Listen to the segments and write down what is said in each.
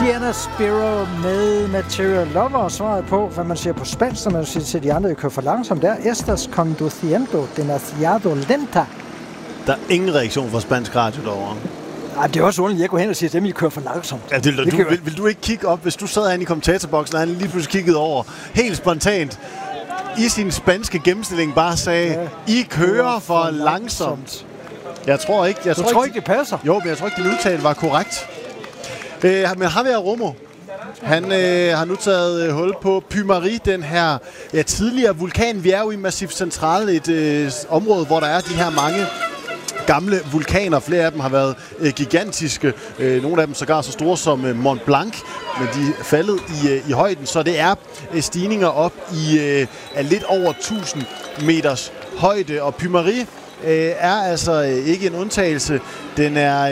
Sienna Spiro med Material Lover. Svaret på, hvad man siger på spansk, når man siger til de andre, at I kører for langsomt, der. Estás conduciendo demasiado lenta. Der er ingen reaktion fra spansk radio derovre. Ej, det er også underligt, jeg går hen og siger til dem, I kører for langsomt. Ja, vil du ikke kigge op, hvis du sad herinde i kommentatorboksen, og han lige pludselig kiggede over, helt spontant, i sin spanske gennemstilling bare sagde, ja, I kører for langsomt. Jeg tror ikke, det passer? Jo, men jeg tror ikke, din udtale var korrekt. Men Javier Romo, han har nu taget hul på Pymarí, den her tidligere vulkan. Vi er jo i Massif Central, et område, hvor der er de her mange gamle vulkaner. Flere af dem har været gigantiske. Nogle af dem sågar så store som Mont Blanc, men de er faldet i højden. Så det er stigninger op i lidt over 1000 meters højde. Og Pymarí er altså ikke en undtagelse. Den er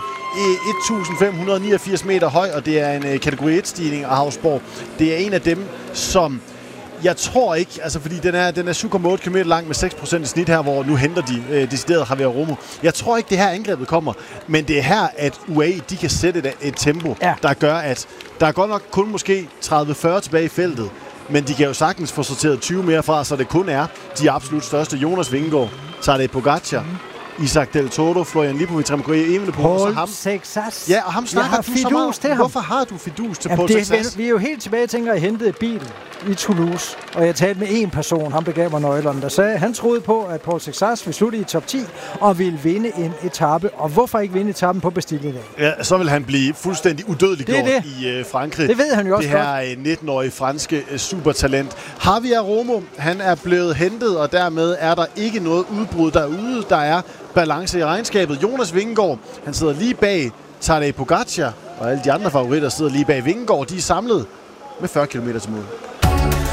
1589 meter høj, og det er en kategori 1-stigning af Havsborg. Det er en af dem, som jeg tror ikke, altså fordi den er 7,8 km lang med 6% i snit her, hvor nu henter de decideret Javier Romo. Jeg tror ikke, det her angrebet kommer, men det er her, at UAE, de kan sætte et tempo, der gør, at der er godt nok kun måske 30-40 tilbage i feltet, men de kan jo sagtens få sorteret 20 mere fra, så det kun er de absolut største. Jonas Vingegaard, Tadej Pogacar, Isaac Del Toro, Florian Lipovic, Remco Evenepoel og ham. Sexas. Ja, og ham snakker du så meget. Til ham. Hvorfor har du fidus til Paul Sexas? Vi er jo helt tilbage, tænker, at jeg hentede bilen i Toulouse, og jeg talte med en person, han begav mig nøglerne, der sagde, han troede på, at Paul Sexas ville slutte i top 10 og ville vinde en etape. Og hvorfor ikke vinde etappen på Bastille i dag? Ja, så vil han blive fuldstændig udødeliggjort i Frankrig. Det ved han jo også godt. Det her 19-årige franske supertalent. Javier Romo, han er blevet hentet, og dermed er der ikke noget udbrud derude. Der er balance i regnskabet. Jonas Vingegaard, han sidder lige bag Tadej Pogacar, og alle de andre favoritter sidder lige bag Vingegaard. De er samlet med 40 km til mål.